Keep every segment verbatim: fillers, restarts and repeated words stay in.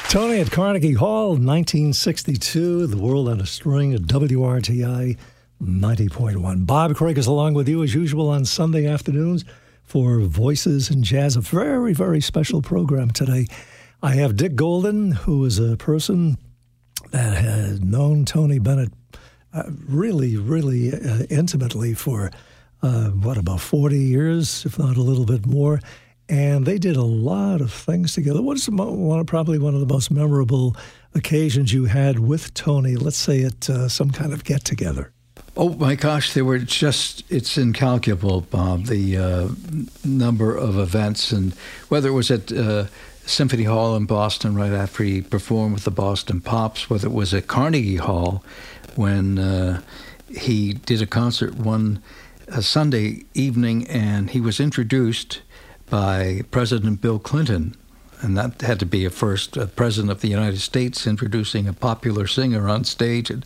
Tony at Carnegie Hall, nineteen sixty-two, The World on a String at W R T I ninety point one. Bob Craig is along with you as usual on Sunday afternoons for Voices in Jazz, a very, very special program today. I have Dick Golden, who is a person that has known Tony Bennett uh, really, really uh, intimately for, uh, what, about forty years, if not a little bit more. And they did a lot of things together. What is one, probably one of the most memorable occasions you had with Tony, let's say at uh, some kind of get-together? Oh, my gosh, there were just, it's incalculable, Bob, the uh, number of events. And whether it was at uh, Symphony Hall in Boston right after he performed with the Boston Pops, whether it was at Carnegie Hall when uh, he did a concert one uh, Sunday evening and he was introduced by President Bill Clinton, and that had to be a first, uh, President of the United States introducing a popular singer on stage at,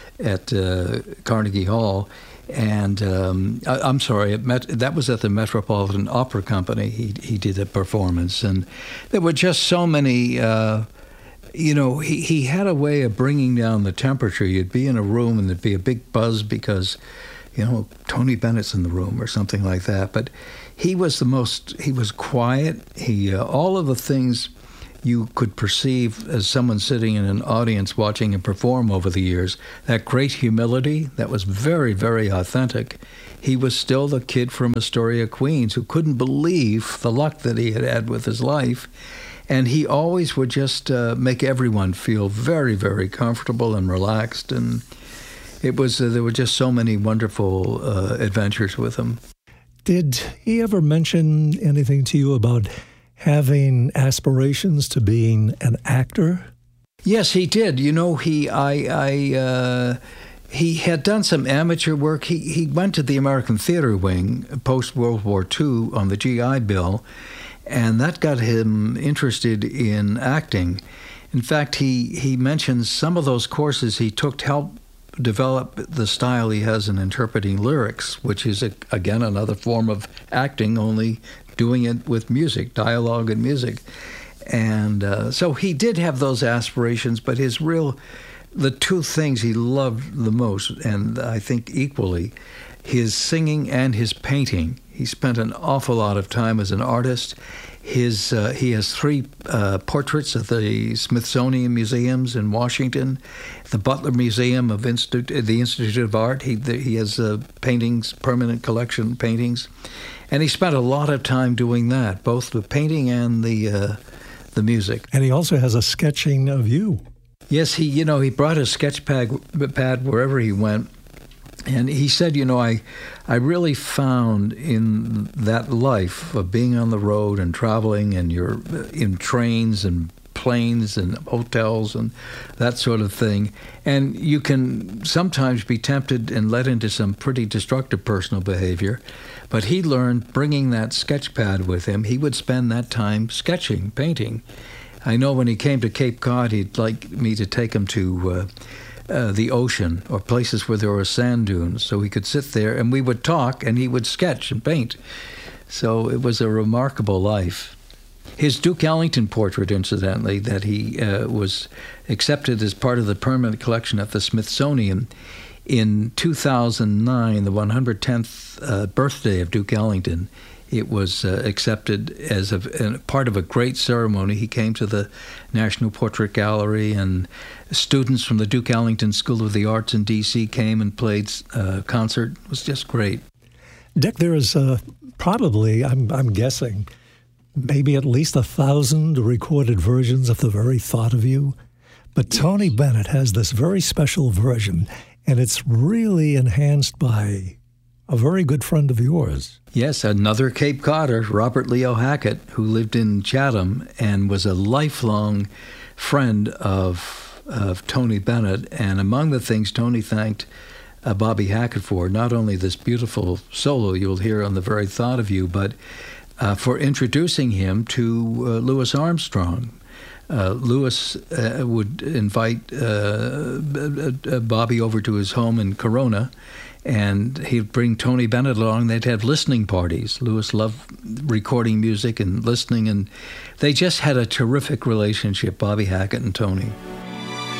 at uh, Carnegie Hall. And um, I, I'm sorry, it met, that was at the Metropolitan Opera Company. He he did a performance, and there were just so many. Uh, you know, he he had a way of bringing down the temperature. You'd be in a room and there'd be a big buzz because, you know, Tony Bennett's in the room or something like that. But he was the most, he was quiet. He, uh, all of the things you could perceive as someone sitting in an audience watching him perform over the years, that great humility, that was very, very authentic. He was still the kid from Astoria, Queens, who couldn't believe the luck that he had had with his life. And he always would just uh, make everyone feel very, very comfortable and relaxed. And it was, uh, there were just so many wonderful uh, adventures with him. Did he ever mention anything to you about having aspirations to being an actor? Yes, he did. You know, he I I uh, he had done some amateur work. He he went to the American Theater Wing post World War Two on the G I Bill, and that got him interested in acting. In fact, he he mentions some of those courses he took to help develop the style he has in interpreting lyrics, which is, a, again, another form of acting, only doing it with music, dialogue and music. And uh, so he did have those aspirations, but his real, the two things he loved the most, and I think equally, his singing and his painting. He spent an awful lot of time as an artist. His uh, he has three uh, portraits at the Smithsonian Museums in Washington, the Butler Museum of Institute, the Institute of Art. He the, he has uh, paintings, permanent collection paintings, and he spent a lot of time doing that, both the painting and the uh, the music. And he also has a sketching of you. Yes, he you know he brought a sketch pad, pad wherever he went. And he said, you know, I I really found in that life of being on the road and traveling, and you're in trains and planes and hotels and that sort of thing, and you can sometimes be tempted and led into some pretty destructive personal behavior. But he learned, bringing that sketch pad with him, he would spend that time sketching, painting. I know when he came to Cape Cod, he'd like me to take him to Uh, Uh, the ocean or places where there were sand dunes, so he could sit there and we would talk and he would sketch and paint. So it was a remarkable life. His Duke Ellington portrait, incidentally, that he uh, was accepted as part of the permanent collection at the Smithsonian in two thousand nine, the one hundred tenth uh, birthday of Duke Ellington. It was uh, accepted as a, a part of a great ceremony. He came to the National Portrait Gallery, and students from the Duke Ellington School of the Arts in D C came and played a uh, concert. It was just great. Dick, there is uh, probably, I'm, I'm guessing, maybe at least a thousand recorded versions of the very thought of you. But Tony Bennett has this very special version, and it's really enhanced by a very good friend of yours. Yes, another Cape Codder, Robert Leo Hackett, who lived in Chatham and was a lifelong friend of of Tony Bennett. And among the things Tony thanked uh, Bobby Hackett for, not only this beautiful solo you'll hear on The Very Thought of You, but uh, for introducing him to uh, Louis Armstrong. Uh, Louis uh, would invite uh, Bobby over to his home in Corona, And he'd bring Tony Bennett along. They'd have listening parties. Louis loved recording music and listening, and they just had a terrific relationship, Bobby Hackett and Tony.